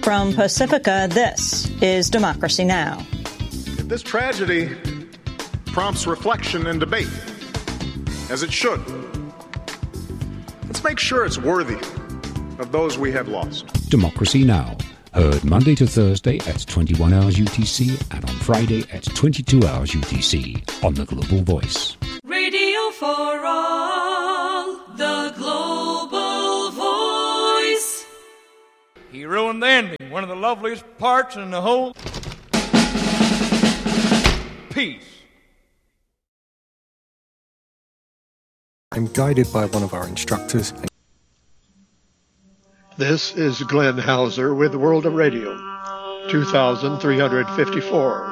From Pacifica, this is Democracy Now! This tragedy prompts reflection and debate, as it should. Let's make sure it's worthy of those we have lost. Democracy Now! Heard Monday to Thursday at 21 hours UTC and on Friday at 22 hours UTC on the Global Voice. Radio for all, the Global Voice. Hero and the ending, one of the loveliest parts in the whole piece. I'm guided by one of our instructors. This is Glenn Hauser with World of Radio, 2354.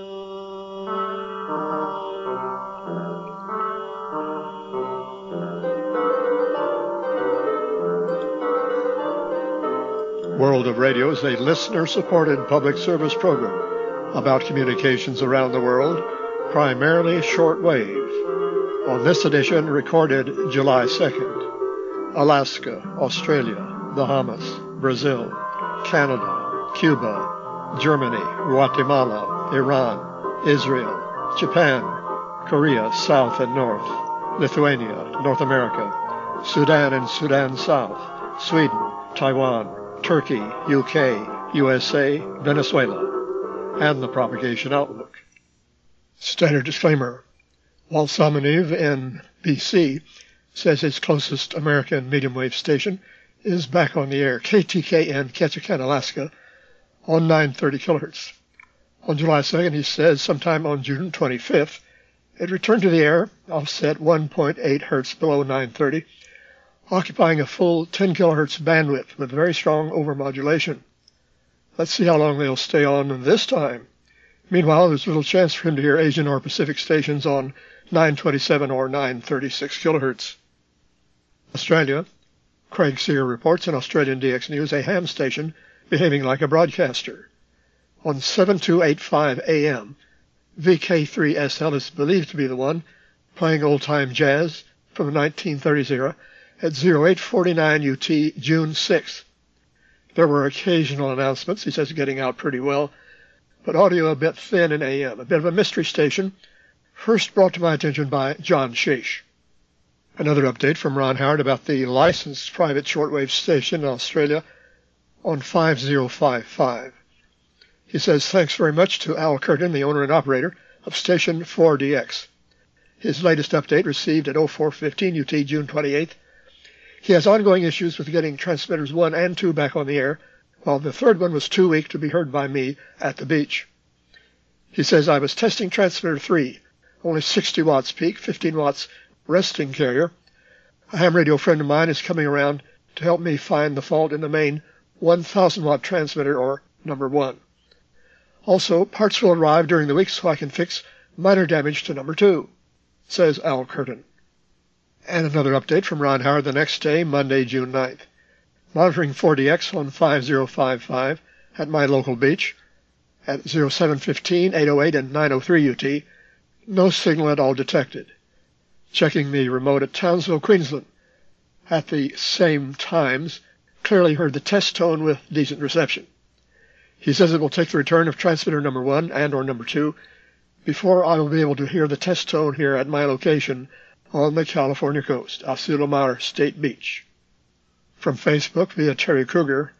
World of Radio is a listener-supported public service program about communications around the world, primarily shortwave. On this edition, recorded July 2nd, Alaska, Australia, Bahamas, Brazil, Canada, Cuba, Germany, Guatemala, Iran, Israel, Japan, Korea, South and North, Lithuania, North America, Sudan and Sudan South, Sweden, Taiwan, Turkey, UK, USA, Venezuela, and the propagation outlook. Standard disclaimer. Walt Salmoniv in BC says his closest American medium-wave station is back on the air, KTKN, Ketchikan, Alaska, on 930 kilohertz. On July 2nd, he says, sometime on June 25th, it returned to the air, offset 1.8 hertz below 930, occupying a full 10 kilohertz bandwidth with very strong overmodulation. Let's see how long they'll stay on this time. Meanwhile, there's little chance for him to hear Asian or Pacific stations on 927 or 936 kilohertz. Australia. Craig Sear reports in Australian DX News a ham station behaving like a broadcaster. On 7285 AM, VK3SL is believed to be the one playing old-time jazz from the 1930s era at 0849 UT June 6th. There were occasional announcements, he says, getting out pretty well, but audio a bit thin in AM, a bit of a mystery station, first brought to my attention by John Sheesh. Another update from Ron Howard about the licensed private shortwave station in Australia on 5055. He says, thanks very much to Al Curtin, the owner and operator of station 4DX. His latest update received at 0415 UT June 28th. He has ongoing issues with getting transmitters 1 and 2 back on the air, while the third one was too weak to be heard by me at the beach. He says, I was testing transmitter 3, only 60 watts peak, 15 watts resting carrier. A ham radio friend of mine is coming around to help me find the fault in the main 1,000 watt transmitter, or number 1. Also, parts will arrive during the week so I can fix minor damage to number 2, says Al Curtin. And another update from Ron Howard the next day, Monday, June 9th. Monitoring 4DX on 5055 at my local beach at 0715, 808, and 903 UT. No signal at all detected. Checking the remote at Townsville, Queensland. At the same times, clearly heard the test tone with decent reception. He says it will take the return of transmitter number 1 and or number 2 before I will be able to hear the test tone here at my location on the California coast, Asilomar State Beach. From Facebook via Terry Kruger,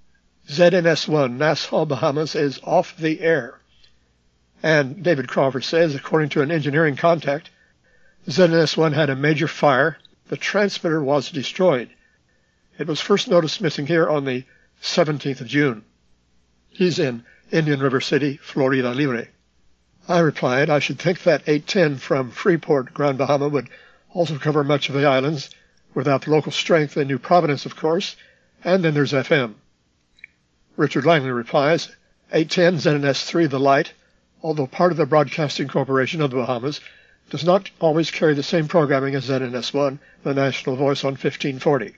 ZNS1, Nassau, Bahamas, is off the air. And David Crawford says, according to an engineering contact, ZNS1 had a major fire. The transmitter was destroyed. It was first noticed missing here on the 17th of June. He's in Indian River City, Florida Libre. I replied, I should think that 810 from Freeport, Grand Bahama, would also cover much of the islands, without the local strength in New Providence, of course, and then there's FM. Richard Langley replies, 810 ZNS3, the light, although part of the Broadcasting Corporation of the Bahamas, does not always carry the same programming as ZNS1, the national voice on 1540.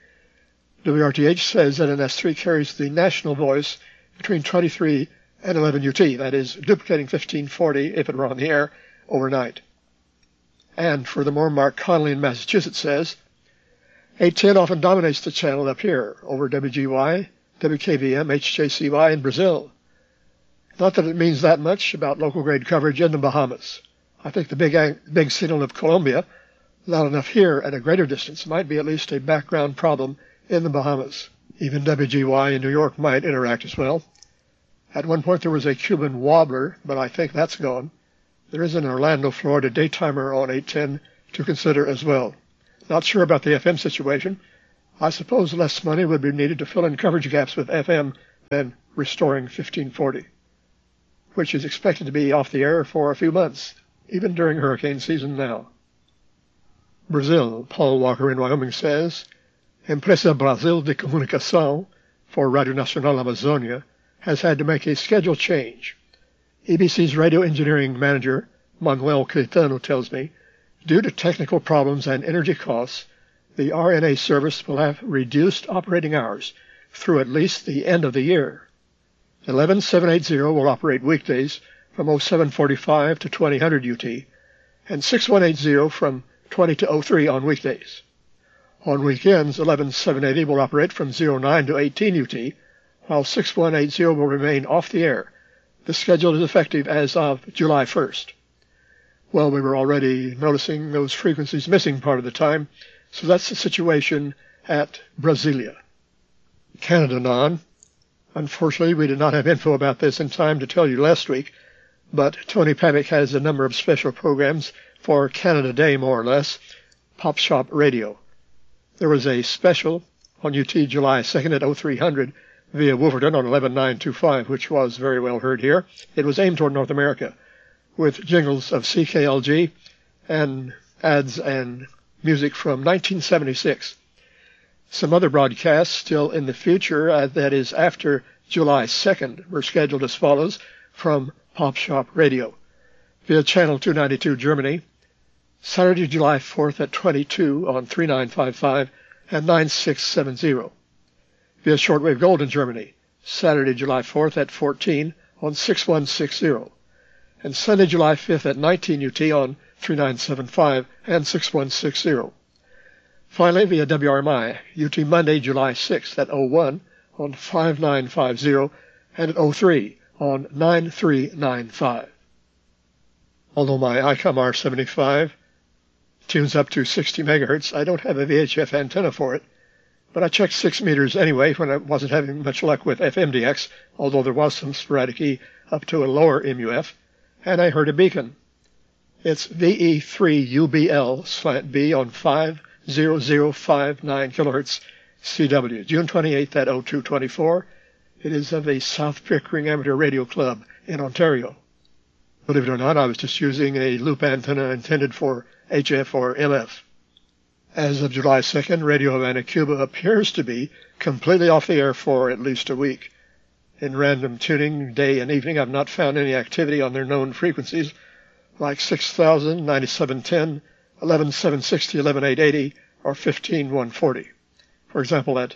WRTH says ZNS3 carries the national voice between 23 and 11 UT, that is, duplicating 1540 if it were on the air overnight. And furthermore, Mark Connolly in Massachusetts says, 810 often dominates the channel up here over WGY, WKVM HJCY in Brazil. Not that it means that much about local grade coverage in the Bahamas. I think the big signal of Colombia, loud enough here at a greater distance, might be at least a background problem in the Bahamas. Even WGY in New York might interact as well. At one point there was a Cuban wobbler, but I think that's gone. There is an Orlando, Florida daytimer on 810 to consider as well. Not sure about the FM situation. I suppose less money would be needed to fill in coverage gaps with FM than restoring 1540, which is expected to be off the air for a few months, even during hurricane season now. Brazil, Paul Walker in Wyoming says, Empresa Brasil de Comunicação for Radio Nacional Amazonia has had to make a schedule change. EBC's radio engineering manager, Manuel Caetano, tells me, due to technical problems and energy costs, the RNA service will have reduced operating hours through at least the end of the year. 11780 will operate weekdays from 0745 to 2000 UT, and 6180 from 20 to 03 on weekdays. On weekends, 11780 will operate from 09 to 18 UT, while 6180 will remain off the air. The schedule is effective as of July 1st. Well, we were already noticing those frequencies missing part of the time, so that's the situation at Brasilia. Canada non. Unfortunately, we did not have info about this in time to tell you last week, but Tony Pamick has a number of special programs for Canada Day, more or less, Pop Shop Radio. There was a special on UT July 2nd at 0300 via Wolverton on 11925, which was very well heard here. It was aimed toward North America, with jingles of CKLG and ads and music from 1976. Some other broadcasts still in the future, that is after July 2nd, were scheduled as follows from Pop Shop Radio. Via Channel 292 Germany, Saturday, July 4th at 22 on 3955 and 9670. Via Shortwave Gold in Germany, Saturday, July 4th at 14 on 6160. And Sunday, July 5th at 19 UT on 3975 and 6160. Finally, via WRMI, UT Monday, July 6th at 01 on 5950 and at 03 on 9395. Although my ICOM R75 tunes up to 60 megahertz, I don't have a VHF antenna for it, but I checked 6 meters anyway when I wasn't having much luck with FMDX, although there was some sporadic E up to a lower MUF, and I heard a beacon. It's VE3UBL slant B on 50059 kilohertz CW, June 28th at 0224. It is of the South Pickering Amateur Radio Club in Ontario. Believe it or not, I was just using a loop antenna intended for HF or MF. As of July 2nd, Radio Havana, Cuba appears to be completely off the air for at least a week. In random tuning, day and evening, I've not found any activity on their known frequencies, like 6000, 9710, 11760, 11880, or 15140. For example, at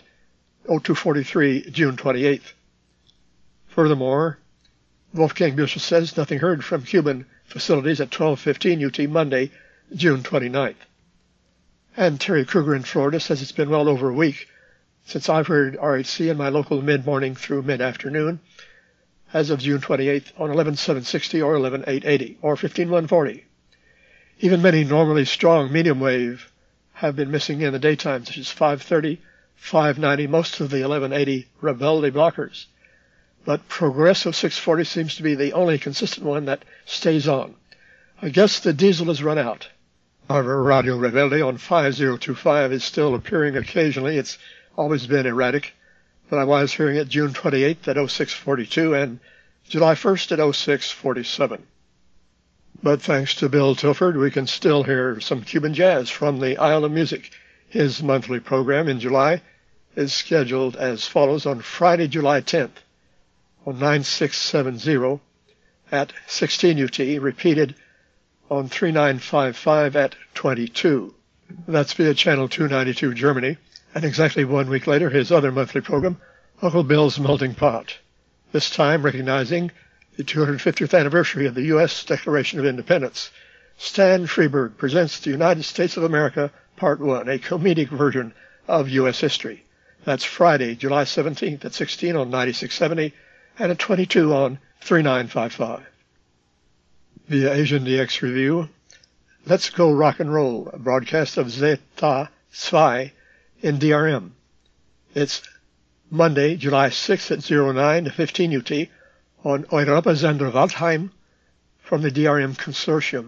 0243, June 28th. Furthermore, Wolfgang Büchel says nothing heard from Cuban facilities at 12:15 UT Monday, June 29th. And Terry Kruger in Florida says it's been well over a week since I've heard RHC in my local mid-morning through mid-afternoon, as of June 28th on 11760 or 11880 or 15140. Even many normally strong medium wave have been missing in the daytime, such as 530, 590, most of the 1180 Rebelde blockers. But Progresso 640 seems to be the only consistent one that stays on. I guess the diesel has run out. However, Radio Rebelde on 5025 is still appearing occasionally. It's always been erratic, but I was hearing it June 28th at 0642 and July 1st at 0647. But thanks to Bill Tilford, we can still hear some Cuban jazz from the Isle of Music. His monthly program in July is scheduled as follows on Friday, July 10th on 9670 at 16 UT, repeated on 3955 at 22. That's via Channel 292 Germany. And exactly 1 week later, his other monthly program, Uncle Bill's Melting Pot, this time recognizing the 250th anniversary of the U.S. Declaration of Independence. Stan Freberg presents the United States of America, Part 1, a comedic version of U.S. history. That's Friday, July 17th at 16 on 9670 and at 22 on 3955. Via Asian DX Review, Let's Go Rock and Roll, a broadcast of Zeta Zwei in DRM. It's Monday, July 6th at 09 to 15 UT on Europasender Waldheim from the DRM Consortium.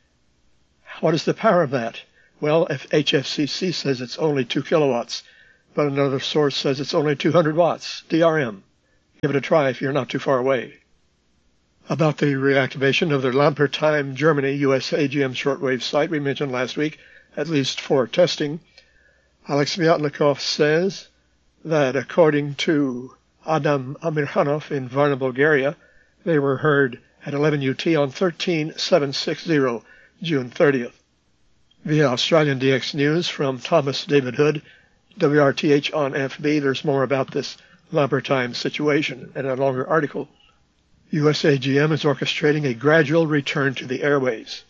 What is the power of that? Well, if HFCC says it's only 2 kilowatts, but another source says it's only 200 watts, DRM. Give it a try if you're not too far away. About the reactivation of the Lampertheim, Germany, US AGM shortwave site we mentioned last week, at least for testing, Alex Myatnikov says that according to Adam Amirhanov in Varna, Bulgaria, they were heard at 11 UT on 13760, June 30th. Via Australian DX News from Thomas David Hood, WRTH on FB, there's more about this Lampertheim situation in a longer article. USAGM is orchestrating a gradual return to the airways.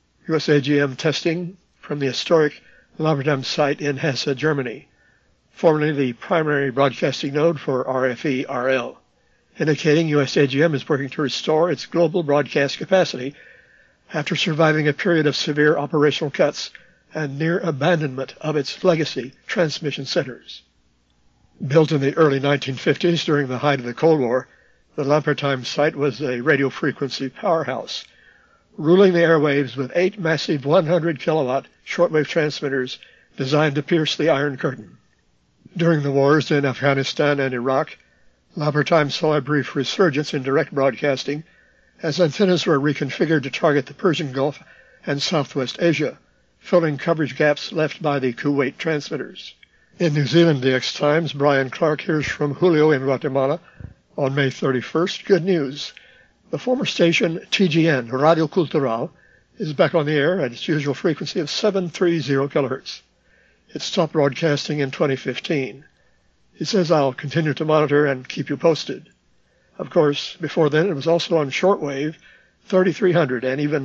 USAGM testing from the historic Lampertheim site in Hesse, Germany, formerly the primary broadcasting node for RFE-RL, indicating USAGM is working to restore its global broadcast capacity after surviving a period of severe operational cuts and near abandonment of its legacy transmission centers. Built in the early 1950s during the height of the Cold War, the Lampertheim site was a radio frequency powerhouse, ruling the airwaves with 8 massive 100-kilowatt shortwave transmitters designed to pierce the Iron Curtain. During the wars in Afghanistan and Iraq, Lampertheim saw a brief resurgence in direct broadcasting as antennas were reconfigured to target the Persian Gulf and Southwest Asia, filling coverage gaps left by the Kuwait transmitters. In New Zealand DX Times, Brian Clark hears from Julio in Guatemala on May 31st. Good news. The former station TGN, Radio Cultural, is back on the air at its usual frequency of 730 kilohertz. It stopped broadcasting in 2015. He says, I'll continue to monitor and keep you posted. Of course, before then it was also on shortwave, 3300 and even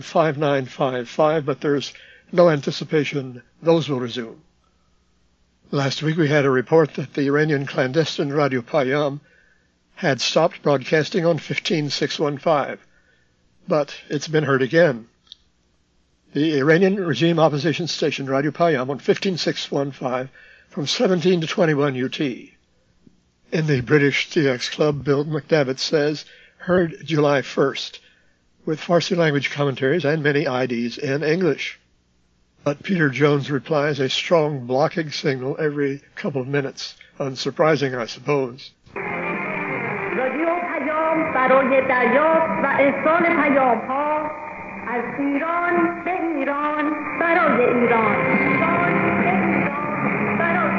5955, but there's no anticipation those will resume. Last week we had a report that the Iranian clandestine Radio Payam had stopped broadcasting on 15615, but it's been heard again. The Iranian regime opposition station Radio Payam on 15615 from 17 to 21 UT. In the British DX Club, Bill McDavitt says, heard July 1st, with Farsi language commentaries and many IDs in English. But Peter Jones replies a strong blocking signal every couple of minutes. Unsurprising, I suppose. رادیو پیام برای دریافت و ارسال پیام‌ها از ایران به ایران برای ایران. ایران به ایران برای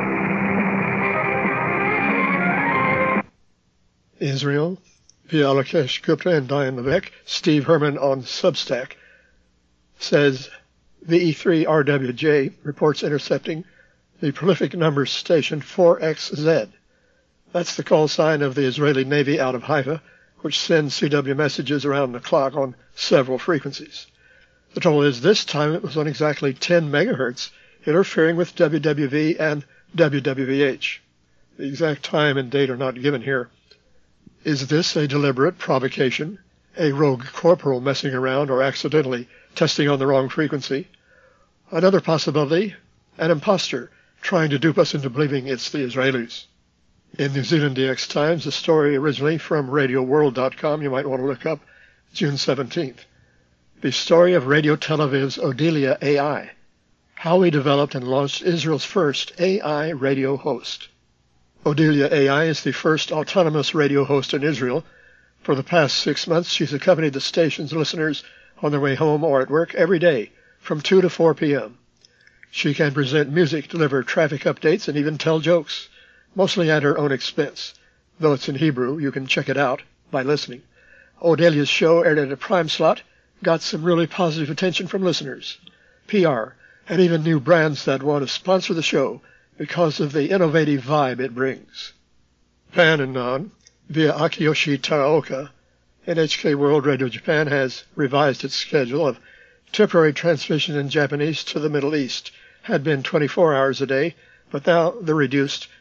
ایران. Israel, via Alakesh Gupta and Diane Levesque. Steve Herman on Substack says VE3RWJ reports intercepting the prolific numbers station 4XZ. That's the call sign of the Israeli Navy out of Haifa, which sends CW messages around the clock on several frequencies. The trouble is, this time it was on exactly 10 megahertz, interfering with WWV and WWVH. The exact time and date are not given here. Is this a deliberate provocation, a rogue corporal messing around or accidentally testing on the wrong frequency? Another possibility, an imposter trying to dupe us into believing it's the Israelis. In New Zealand DX Times, a story originally from RadioWorld.com you might want to look up, June 17th. The story of Radio Tel Aviv's Odelia AI, how we developed and launched Israel's first AI radio host. Odelia AI is the first autonomous radio host in Israel. For the past 6 months, she's accompanied the station's listeners on their way home or at work every day from 2 to 4 p.m. She can present music, deliver traffic updates, and even tell jokes, mostly at her own expense. Though it's in Hebrew, you can check it out by listening. Odelia's show aired at a prime slot, got some really positive attention from listeners, PR, and even new brands that want to sponsor the show because of the innovative vibe it brings. Pan and non, via Akiyoshi Taraoka, NHK World Radio Japan has revised its schedule of temporary transmission in Japanese to the Middle East. Had been 24 hours a day, but now they're reduced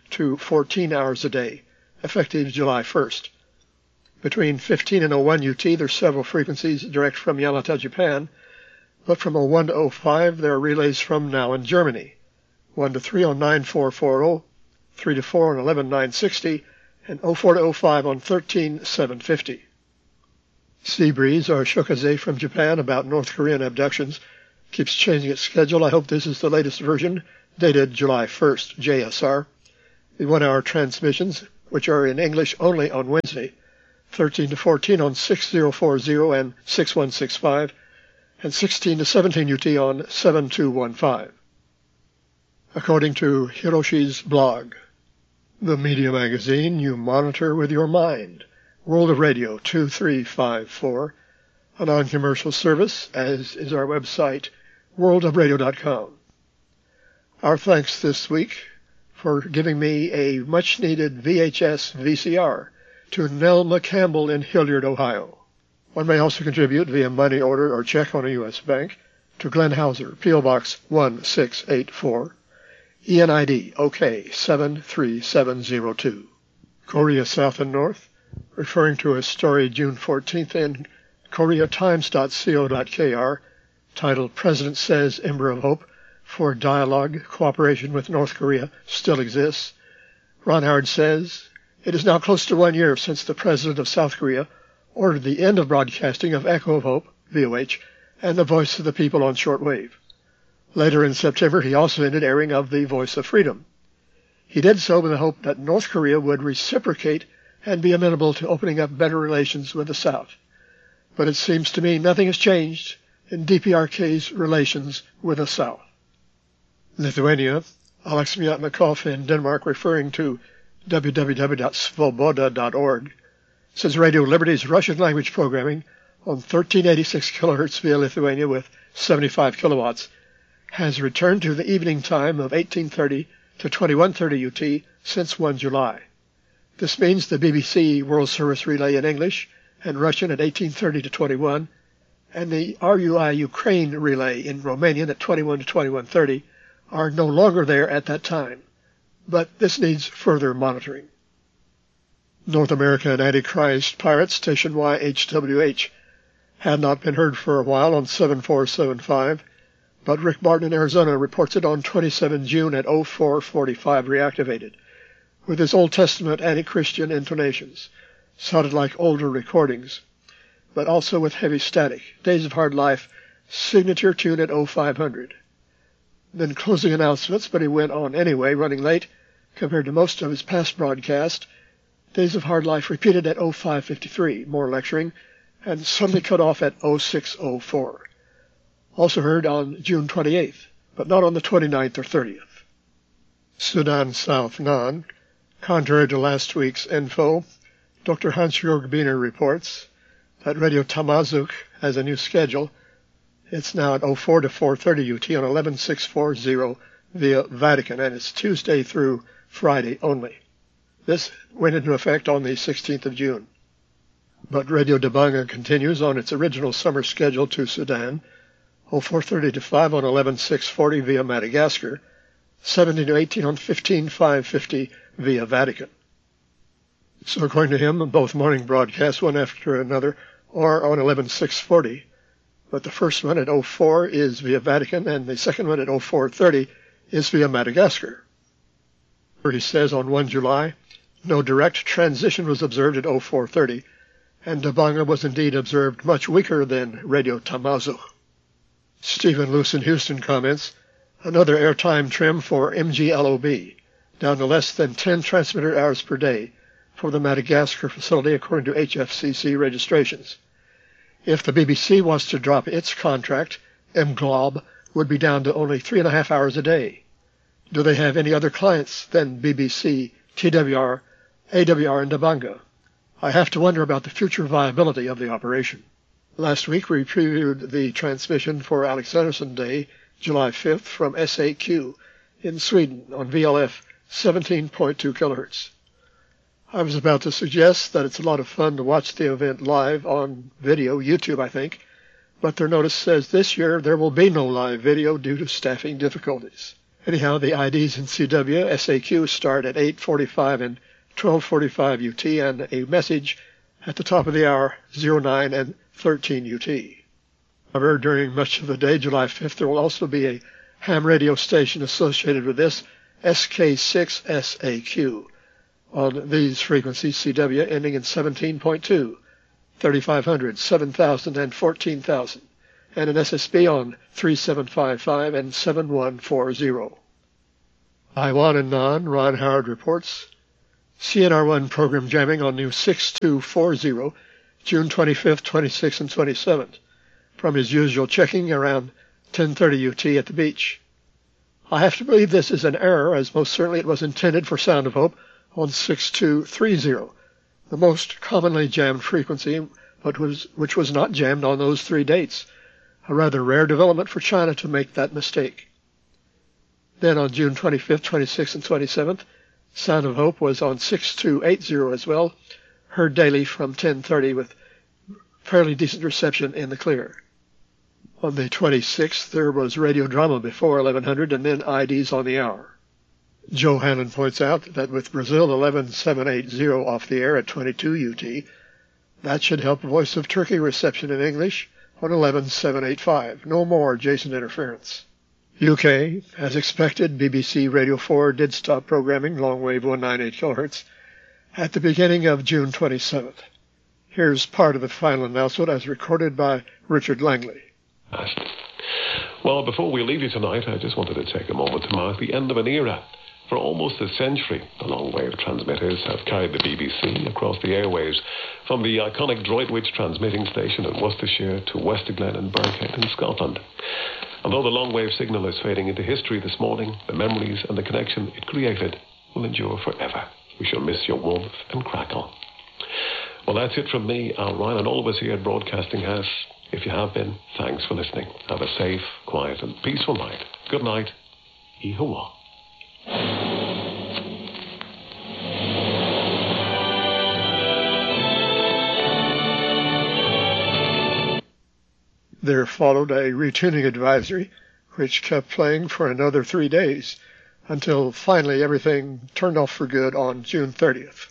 to 14 hours a day, effective July 1st. Between 15 and 01 UT, there's several frequencies direct from Yamata, Japan, but from 01 to 05, there are relays from now in Germany, 1 to 3 on 9440, 3 to 4 on 11960, and 04 to 05 on 13750. Seabreeze, or Shokaze from Japan about North Korean abductions, keeps changing its schedule. I hope this is the latest version, dated July 1st, JSR. The 1-hour transmissions, which are in English only on Wednesday, 13 to 14 on 6040 and 6165, and 16 to 17 UT on 7215. According to Hiroshi's blog, the media magazine you monitor with your mind, World of Radio 2354, a non-commercial service, as is our website, worldofradio.com. Our thanks this week for giving me a much-needed VHS VCR to Nelma Campbell in Hilliard, Ohio. One may also contribute via money order or check on a U.S. bank to Glenn Hauser, P.O. Box 1684, ENID OK 73702. Korea South and North, referring to a story June 14th in koreatimes.co.kr titled President Says Ember of Hope for Dialogue, Cooperation with North Korea Still Exists. Ron Howard says, it is now close to 1 year since the President of South Korea ordered the end of broadcasting of Echo of Hope, VOH, and the Voice of the People on shortwave. Later in September, he also ended airing of the Voice of Freedom. He did so with the hope that North Korea would reciprocate and be amenable to opening up better relations with the South. But it seems to me nothing has changed in DPRK's relations with the South. Lithuania, Alex Myatnikov in Denmark, referring to www.svoboda.org, says Radio Liberty's Russian language programming on 1386 kHz via Lithuania with 75 kilowatts has returned to the evening time of 1830 to 2130 UT since 1 July. This means the BBC World Service relay in English and Russian at 1830 to 21, and the RUI Ukraine relay in Romanian at 21 to 2130 are no longer there at that time, but this needs further monitoring. North American Antichrist Pirates, station YHWH, had not been heard for a while on 7475, but Rick Martin in Arizona reports it on 27 June at 0445 reactivated, with his Old Testament anti-Christian intonations. Sounded like older recordings, but also with heavy static. Days of Hard Life, signature tune at 0500. Then closing announcements, but he went on anyway, running late compared to most of his past broadcasts. Days of Hard Life repeated at 0553, more lecturing, and suddenly cut off at 0604. Also heard on June 28th, but not on the 29th or 30th. Sudan South Nan, contrary to last week's info, Dr. Hans-Jörg Biener reports that Radio Tamazuk has a new schedule. It's now at 04 to 4:30 UT on 11640 via Vatican, and it's Tuesday through Friday only. This went into effect on the 16th of June. But Radio Dabanga continues on its original summer schedule to Sudan, 0430 to 5 on 11640 via Madagascar, 17 to 18 on 15550 via Vatican. So according to him, both morning broadcasts, one after another, are on 11640, but the first one at 04 is via Vatican, and the second one at 0430 is via Madagascar. He says on 1 July, no direct transition was observed at 0430, and Dabanga was indeed observed much weaker than Radio Tamazuk. Stephen Luce in Houston comments, another airtime trim for MGLOB, down to less than 10 transmitter hours per day for the Madagascar facility according to HFCC registrations. If the BBC wants to drop its contract, MGLOB would be down to only 3.5 hours a day. Do they have any other clients than BBC, TWR, AWR, and Dabanga? I have to wonder about the future viability of the operation. Last week we previewed the transmission for Alexanderson Day, July 5th, from SAQ in Sweden on VLF 17.2 kHz. I was about to suggest that it's a lot of fun to watch the event live on video, YouTube I think, but their notice says this year there will be no live video due to staffing difficulties. Anyhow, the IDs in CW, SAQ start at 8:45 and 12:45 UT, and a message at the top of the hour, 09 and 13 UT. However, during much of the day, July 5th, there will also be a ham radio station associated with this, SK6SAQ, on these frequencies, CW, ending in 17.2, 3500, 7000, and 14,000, and an SSB on 3755 and 7140. Iwan and Non, Ron Howard reports, CNR1 program jamming on New 6240, June 25th, 26th, and 27th, from his usual checking around 10:30 UT at the beach. I have to believe this is an error, as most certainly it was intended for Sound of Hope on 6230, the most commonly jammed frequency, but which was not jammed on those 3 dates, a rather rare development for China to make that mistake. Then on June 25th, 26th, and 27th, Sound of Hope was on 6280 as well, heard daily from 10:30 with fairly decent reception in the clear. On the 26th, there was radio drama before 1100 and then IDs on the hour. Joe Hanlon points out that with Brazil 11780 off the air at 22 UT, that should help Voice of Turkey reception in English on 11785. No more Jason interference. UK, as expected, BBC Radio 4 did stop programming longwave 198 kHz at the beginning of June 27th. Here's part of the final announcement as recorded by Richard Langley. Well, before we leave you tonight, I just wanted to take a moment to mark the end of an era. For almost a century, the long-wave transmitters have carried the BBC across the airwaves, from the iconic Droitwich transmitting station in Worcestershire to Westerglen and Birkhead in Scotland. Although the long-wave signal is fading into history this morning, the memories and the connection it created will endure forever. We shall miss your warmth and crackle. Well, that's it from me, Al Ryan, and all of us here at Broadcasting House. If you have been, thanks for listening. Have a safe, quiet, and peaceful night. Good night. Ihawa. There followed a retuning advisory, which kept playing for another 3 days, until finally everything turned off for good on June 30th.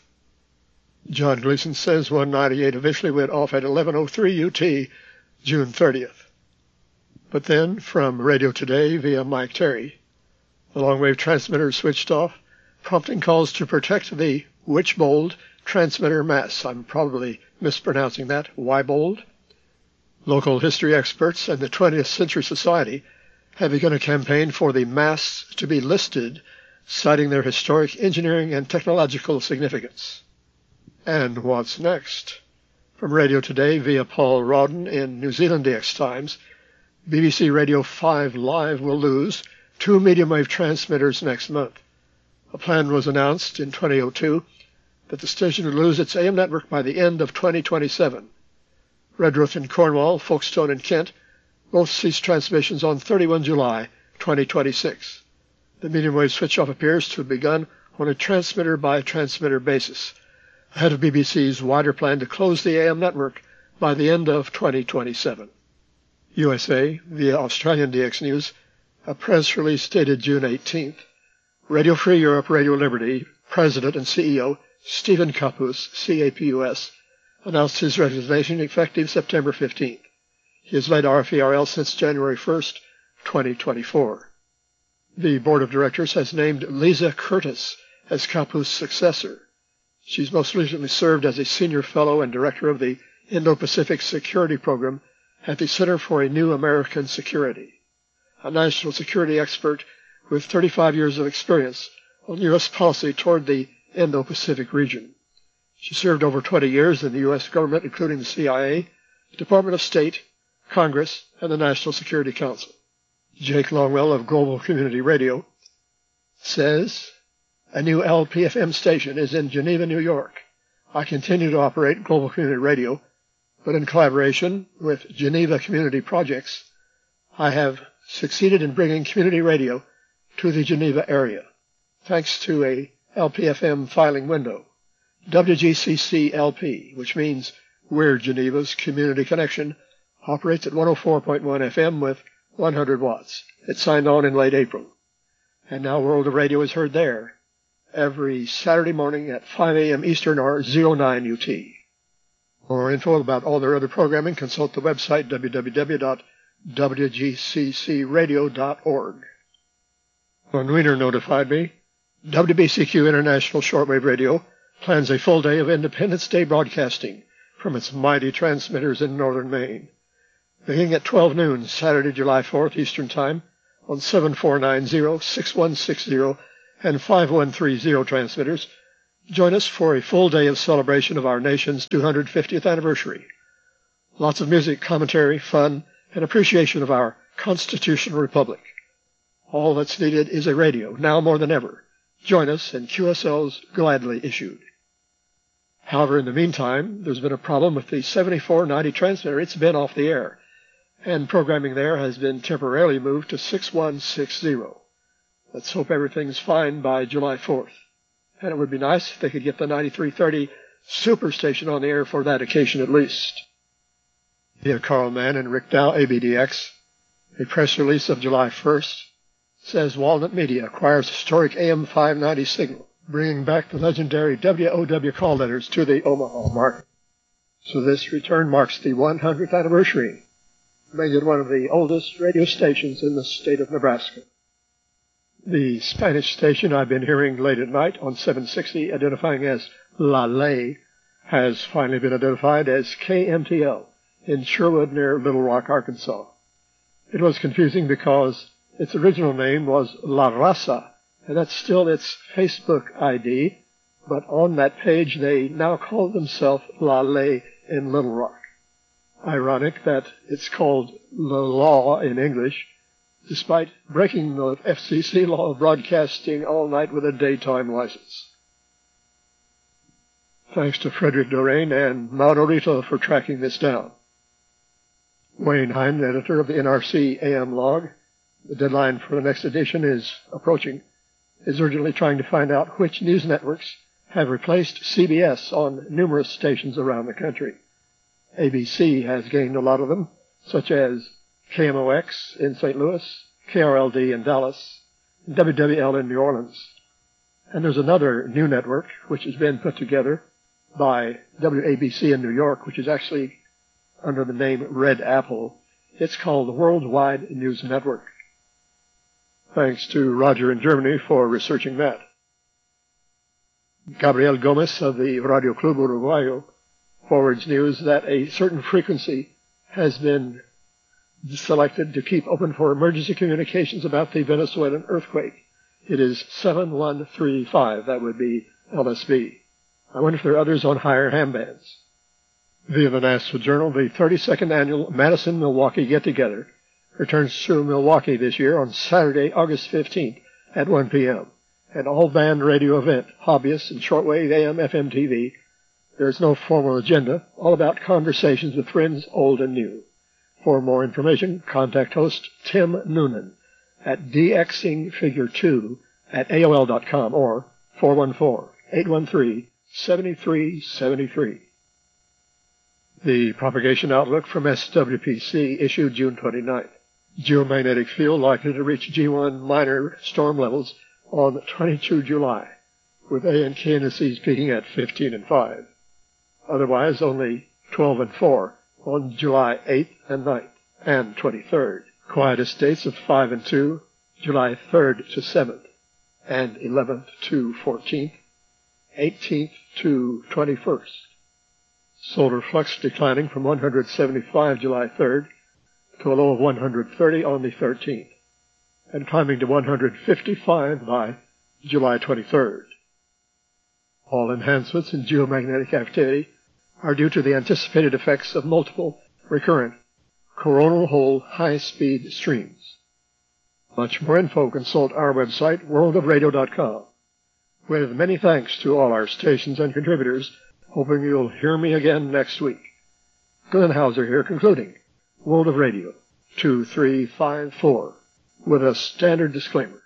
John Gleason says 198 officially went off at 11:03 UT, June 30th. But then, from Radio Today via Mike Terry, the long-wave transmitter switched off, prompting calls to protect the Wychbold transmitter masts. I'm probably mispronouncing that, Wybold. Local history experts and the 20th Century Society have begun a campaign for the masts to be listed, citing their historic engineering and technological significance. And what's next? From Radio Today via Paul Rawdon in New Zealand DX Times, BBC Radio 5 Live will lose 2 medium-wave transmitters next month. A plan was announced in 2002 that the station would lose its AM network by the end of 2027. Redruth in Cornwall, Folkestone in Kent both cease transmissions on 31 July 2026. The medium-wave switch-off appears to have begun on a transmitter-by-transmitter basis, ahead of BBC's wider plan to close the AM network by the end of 2027. USA, via Australian DX News, a press release dated June 18th, Radio Free Europe, Radio Liberty, President and CEO Stephen Kapus, CAPUS, announced his resignation effective September 15th. He has led RFERL since January 1st, 2024. The board of directors has named Lisa Curtis as Kapus' successor. She's most recently served as a senior fellow and director of the Indo-Pacific Security Program at the Center for a New American Security, a national security expert with 35 years of experience on U.S. policy toward the Indo-Pacific region. She served over 20 years in the U.S. government, including the CIA, the Department of State, Congress, and the National Security Council. Jake Longwell of Global Community Radio says, a new LPFM station is in Geneva, New York. I continue to operate Global Community Radio, but in collaboration with Geneva Community Projects, I have succeeded in bringing community radio to the Geneva area, thanks to a LPFM filing window. WGCC-LP, which means We're Geneva's Community Connection, operates at 104.1 FM with 100 watts. It signed on in late April. And now World of Radio is heard there every Saturday morning at 5 a.m. Eastern or 09 UT. For more info about all their other programming, consult the website www.wgccradio.org. When Wiener notified me, WBCQ International Shortwave Radio plans a full day of Independence Day broadcasting from its mighty transmitters in northern Maine. Beginning at 12 noon, Saturday, July 4th, Eastern Time, on 7490, 6160, and 5130 transmitters, join us for a full day of celebration of our nation's 250th anniversary. Lots of music, commentary, fun, and appreciation of our constitutional republic. All that's needed is a radio, now more than ever. Join us, and QSL's gladly issued. However, in the meantime, there's been a problem with the 7490 transmitter. It's been off the air, and programming there has been temporarily moved to 6160. Let's hope everything's fine by July 4th. And it would be nice if they could get the 9330 Superstation on the air for that occasion at least. Via Carl Mann and Rick Dow, ABDX, a press release of July 1st says Walnut Media acquires historic AM 590 signal, bringing back the legendary WOW call letters to the Omaha market. So this return marks the 100th anniversary, making it one of the oldest radio stations in the state of Nebraska. The Spanish station I've been hearing late at night on 760, identifying as La Ley, has finally been identified as KMTL in Sherwood near Little Rock, Arkansas. It was confusing because its original name was La Raza, and that's still its Facebook ID, but on that page they now call themselves La Ley in Little Rock. Ironic that it's called La Law in English, despite breaking the FCC law of broadcasting all night with a daytime license. Thanks to Frederick Doreen and Mauro Rito for tracking this down. Wayne Hine, editor of the NRC AM log, the deadline for the next edition is approaching, is urgently trying to find out which news networks have replaced CBS on numerous stations around the country. ABC has gained a lot of them, such as KMOX in St. Louis, KRLD in Dallas, and WWL in New Orleans. And there's another new network which has been put together by WABC in New York, which is actually under the name Red Apple. It's called the Worldwide News Network. Thanks to Roger in Germany for researching that. Gabriel Gomez of the Radio Club Uruguayo forwards news that a certain frequency has been selected to keep open for emergency communications about the Venezuelan earthquake. It is 7135. That would be LSB. I wonder if there are others on higher ham bands. Via the Nashville Journal, the 32nd annual Madison-Milwaukee Get-Together returns to Milwaukee this year on Saturday, August 15th at 1 p.m. An all-band radio event, hobbyists and shortwave AM, FM, TV. There's no formal agenda, all about conversations with friends old and new. For more information, contact host Tim Noonan at dxingfigure2 at AOL.com or 414-813-7373. The propagation outlook from SWPC issued June 29th. Geomagnetic field likely to reach G1 minor storm levels on 22 July, with A and K indices peaking at 15 and 5. Otherwise, only 12 and 4 on July 8th and 9th and 23rd. Quietest dates of 5 and 2, July 3rd to 7th, and 11th to 14th, 18th to 21st. Solar flux declining from 175 July 3rd to a low of 130 on the 13th, and climbing to 155 by July 23rd. All enhancements in geomagnetic activity are due to the anticipated effects of multiple recurrent coronal hole high-speed streams. Much more info, consult our website, worldofradio.com. With many thanks to all our stations and contributors, hoping you'll hear me again next week. Glenn Hauser here, concluding World of Radio 2354 with a standard disclaimer.